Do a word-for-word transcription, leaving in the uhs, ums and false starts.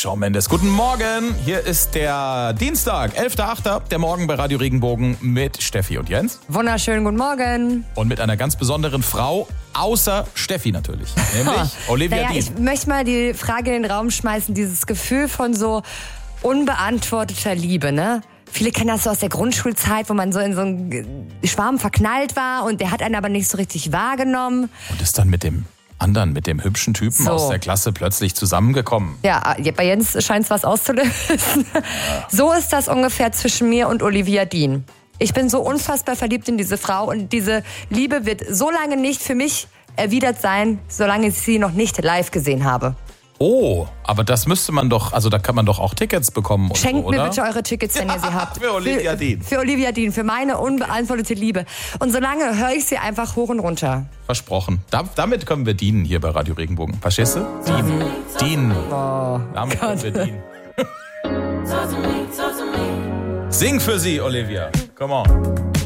Shawn Mendes. Guten Morgen, hier ist der Dienstag, elfter achter der Morgen bei Radio Regenbogen mit Steffi und Jens. Wunderschönen guten Morgen. Und mit einer ganz besonderen Frau, außer Steffi natürlich, nämlich Olivia naja, Dean. Ich möchte mal die Frage in den Raum schmeißen, dieses Gefühl von so unbeantworteter Liebe, ne? Viele kennen das so aus der Grundschulzeit, wo man so in so einen Schwarm verknallt war und der hat einen aber nicht so richtig wahrgenommen. Und ist dann mit dem anderen, mit dem hübschen Typen so. aus der Klasse plötzlich zusammengekommen. Ja, bei Jens scheint es was auszulösen. Ja. So ist das ungefähr zwischen mir und Olivia Dean. Ich bin so unfassbar verliebt in diese Frau und diese Liebe wird so lange nicht für mich erwidert sein, solange ich sie noch nicht live gesehen habe. Oh, aber das müsste man doch, also da kann man doch auch Tickets bekommen. Und Schenkt so, oder? mir bitte eure Tickets, wenn ihr sie habt. Für Olivia Dean. Für Olivia Dean, für meine unbeantwortete Liebe. Und solange höre ich sie einfach hoch und runter. Versprochen. Da, damit können wir dienen hier bei Radio Regenbogen. Verstehst du? Dienen. Dienen. Oh, damit können wir dienen. Sing für sie, Olivia. Come on.